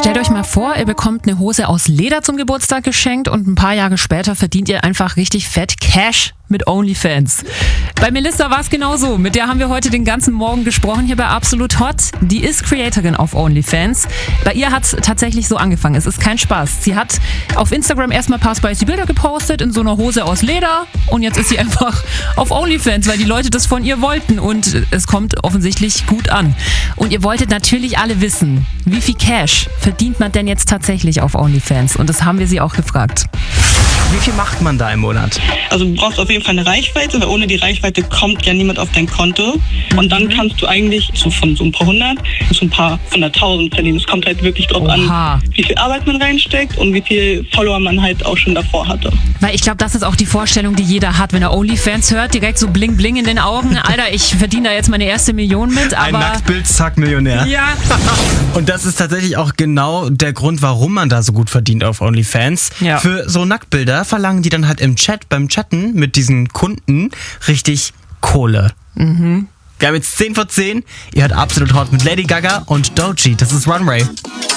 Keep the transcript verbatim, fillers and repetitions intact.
Stellt euch mal vor, ihr bekommt eine Hose aus Leder zum Geburtstag geschenkt und ein paar Jahre später verdient ihr einfach richtig fett Cash mit OnlyFans. Bei Melissa war es genauso. Mit der haben wir heute den ganzen Morgen gesprochen hier bei Absolut Hot. Die ist Creatorin auf OnlyFans. Bei ihr hat es tatsächlich so angefangen. Es ist kein Spaß. Sie hat auf Instagram erstmal ein paar spicy Bilder gepostet in so einer Hose aus Leder und jetzt ist sie einfach auf OnlyFans, weil die Leute das von ihr wollten und es kommt offensichtlich gut an. Und ihr wolltet natürlich alle wissen, wie viel Cash verdient man denn jetzt tatsächlich auf OnlyFans? Und das haben wir sie auch gefragt. Wie viel macht man da im Monat? Also du brauchst auf jeden Fall eine Reichweite, weil ohne die Reichweite kommt ja niemand auf dein Konto. Und dann kannst du eigentlich so von so ein paar hundert zu ein paar hunderttausend verdienen. Es kommt halt wirklich drauf Oha. an, wie viel Arbeit man reinsteckt und wie viel Follower man halt auch schon davor hatte. Weil ich glaube, das ist auch die Vorstellung, die jeder hat, wenn er OnlyFans hört. Direkt so bling bling in den Augen. Alter, ich verdiene da jetzt meine erste Million mit. Aber Ein Nacktbild, zack, Millionär. Ja. Und das ist tatsächlich auch genau der Grund, warum man da so gut verdient auf OnlyFans. Ja. Für so Nacktbilder verlangen die dann halt im Chat, beim Chatten mit diesen Kunden richtig Kohle. Mhm. Wir haben jetzt zehn vor zehn. Ihr hört Absolut Hot mit Lady Gaga und Doechii. Das ist Runway.